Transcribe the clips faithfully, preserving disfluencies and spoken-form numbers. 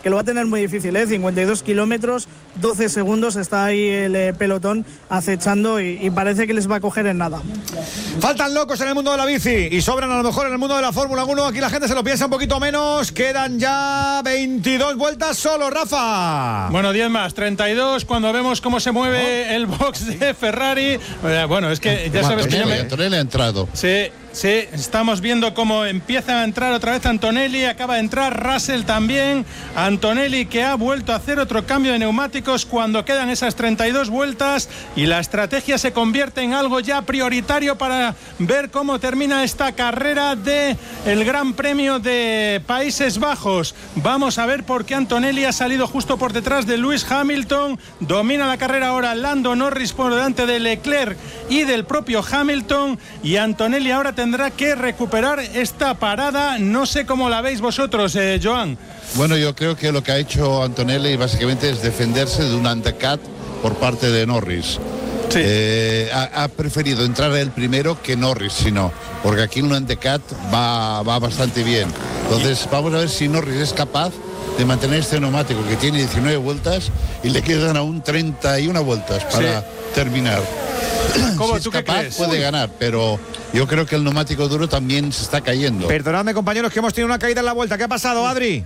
que lo va a tener muy difícil, ¿eh? cincuenta y dos kilómetros, doce segundos, está ahí el eh, pelotón acechando y, y parece que les va a coger en nada. Faltan locos en el mundo de la bici y sobran a lo mejor en el mundo de la Fórmula uno. Aquí la gente se lo piensa un poquito menos. Quedan ya veintidós vueltas solo, Rafa. Bueno, diez más, treinta y dos. Cuando vemos cómo se mueve el box de Ferrari. Bueno, es que ya sabes que yo me... Antonelli ha entrado. Sí. Sí, estamos viendo cómo empieza a entrar otra vez Antonelli, acaba de entrar Russell también. Antonelli, que ha vuelto a hacer otro cambio de neumáticos cuando quedan esas treinta y dos vueltas y la estrategia se convierte en algo ya prioritario para ver cómo termina esta carrera de el Gran Premio de Países Bajos. Vamos a ver por qué Antonelli ha salido justo por detrás de Lewis Hamilton. Domina la carrera ahora Lando Norris por delante de Leclerc y del propio Hamilton, y Antonelli ahora tendrá tendrá que recuperar esta parada. No sé cómo la veis vosotros, eh, Joan. Bueno, yo creo que lo que ha hecho Antonelli básicamente es defenderse de un undercut por parte de Norris. Sí. Eh, ha, ha preferido entrar él primero que Norris, si no, porque aquí un undercut va, va bastante bien. Entonces vamos a ver si Norris es capaz de mantener este neumático que tiene diecinueve vueltas y le quedan aún treinta y una vueltas para sí. terminar. ¿Cómo, si es ¿tú capaz, qué crees? puede ganar, pero yo creo que el neumático duro también se está cayendo. Perdonadme, compañeros, que hemos tenido una caída en la vuelta. ¿Qué ha pasado, Adri?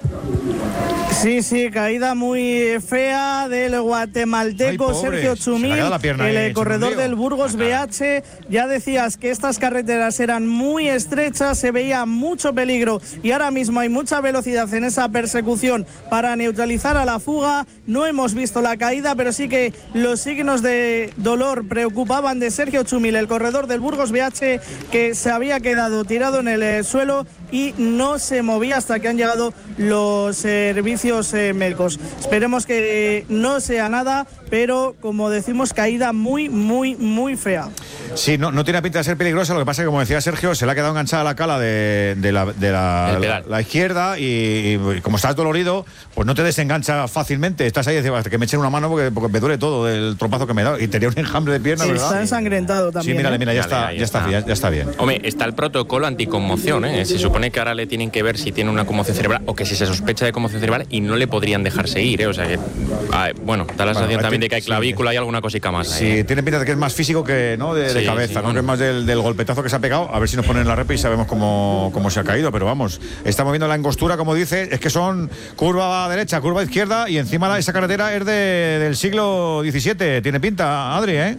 Sí, sí, caída muy fea del guatemalteco Ay, Sergio Chumil, el ahí, corredor Chumil. del Burgos B H. Ya decías que estas carreteras eran muy estrechas, se veía mucho peligro y ahora mismo hay mucha velocidad en esa persecución para neutralizar a la fuga. No hemos visto la caída, pero sí que los signos de dolor preocupaban de Sergio Chumil, el corredor del Burgos B H, que se había quedado tirado en el suelo y no se movía hasta que han llegado los servicios eh, médicos. Esperemos que no sea nada, pero como decimos, caída muy, muy, muy fea. Sí, no, no tiene pinta de ser peligrosa. Lo que pasa es que, como decía Sergio, se le ha quedado enganchada la cala de, de, la, de la, la, la izquierda y, y como estás dolorido, pues no te desengancha fácilmente. Estás ahí y dices, hasta que me echen una mano porque, porque me duele todo del trompazo que me he dado. Y tenía un enjambre de pierna, sí, ¿verdad? Está ensangrentado también. Sí, mira, ¿eh? mira, ya, Dale, está, ahí ya, está, está. ya, ya está bien. Hombre, está el protocolo anticonmoción, ¿eh? Se supone que ahora le tienen que ver si tiene una conmoción cerebral o que si se sospecha de conmoción cerebral y no le podrían dejar seguir, ¿eh? O sea que, ah, bueno, da la sensación bueno, también de que hay clavícula sí. y alguna cosica más. Sí, ¿eh? tiene pinta de que es más físico que ¿no? de, sí, de cabeza, sí, ¿no? Bueno. Que es más del, del golpetazo que se ha pegado. A ver si nos ponen la repa y sabemos cómo, cómo se ha caído, pero vamos, estamos viendo la angostura, como dice, es que son curva derecha, curva izquierda y encima esa carretera es de, del siglo diecisiete. Tiene pinta, Adri, ¿eh?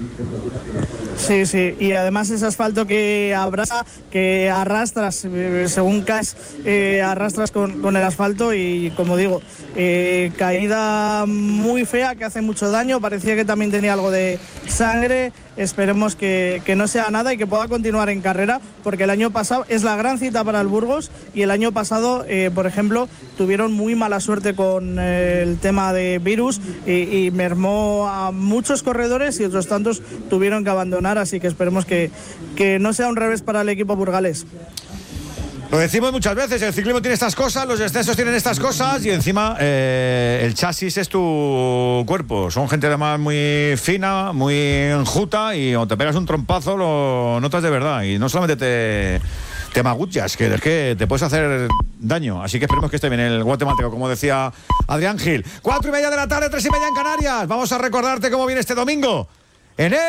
Sí, sí, y además ese asfalto que abraza, que arrastras, eh, según caes, eh, arrastras con, con el asfalto y, como digo, eh, caída muy fea que hace mucho daño, parecía que también tenía algo de sangre. Esperemos que, que no sea nada y que pueda continuar en carrera, porque el año pasado es la gran cita para el Burgos y el año pasado, eh, por ejemplo, tuvieron muy mala suerte con eh, el tema de virus y, y mermó a muchos corredores y otros tantos tuvieron que abandonar, así que esperemos que, que no sea un revés para el equipo burgalés. Lo decimos muchas veces, el ciclismo tiene estas cosas, los descensos tienen estas cosas y encima eh, el chasis es tu cuerpo. Son gente además muy fina, muy enjuta y cuando te pegas un trompazo lo notas de verdad y no solamente te, te maguchas, que es que te puedes hacer daño. Así que esperemos que esté bien el guatemalteco, como decía Adrián Gil. Cuatro y media de la tarde, tres y media en Canarias. Vamos a recordarte cómo viene este domingo en el...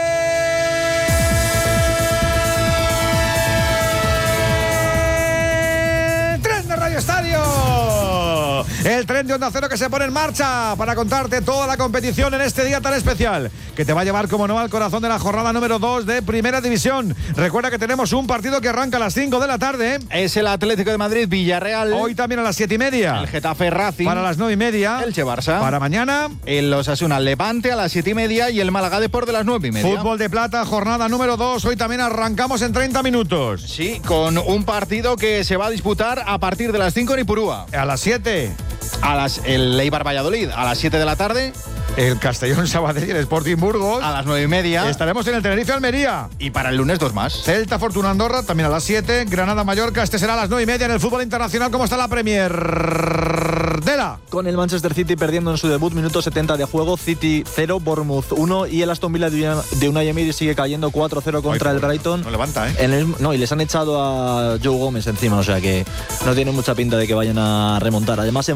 Estadio, el tren de Onda Cero que se pone en marcha para contarte toda la competición en este día tan especial que te va a llevar, como no, al corazón de la jornada número dos de Primera División. Recuerda que tenemos un partido que arranca a las cinco de la tarde, ¿eh? Es el Atlético de Madrid Villarreal. Hoy también a las siete y media. El Getafe Racing. Para las nueve y media. El Che Barça. Para mañana. El Osasuna Levante a las siete y media y el Málaga Depor de las nueve y media. Fútbol de plata, jornada número dos. Hoy también arrancamos en treinta minutos. Sí, con un partido que se va a disputar a partir de las cinco en Ipurúa. A las siete. A las, el Eibar Valladolid a las siete de la tarde. El Castellón Sabadell y el Sporting Burgos. A las nueve y media. Estaremos en el Tenerife Almería. Y para el lunes dos más. Celta Fortuna Andorra también a las siete. Granada Mallorca. Este será a las nueve y media en el fútbol internacional. ¿Cómo está la Premier? Dela. Con el Manchester City perdiendo en su debut, minuto setenta de juego. City cero, Bournemouth uno. Y el Aston Villa de Unai Emery sigue cayendo cuatro cero contra Ay, el Brighton. No levanta, ¿eh? En el, no, y les han echado a Joe Gómez encima. O sea que no tiene mucha pinta de que vayan a remontar. Además, en